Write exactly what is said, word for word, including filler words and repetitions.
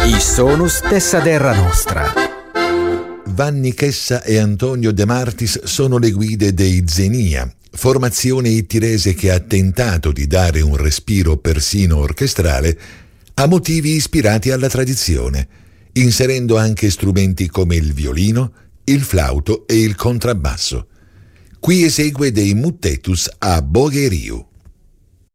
I sonus dessa terra nostra. Vanni Chessa e Antonio De Martis sono le guide dei Xenia, formazione ittirese che ha tentato di dare un respiro persino orchestrale a motivi ispirati alla tradizione, inserendo anche strumenti come il violino, il flauto e il contrabbasso. Qui esegue dei Muttetus a Bogheriu.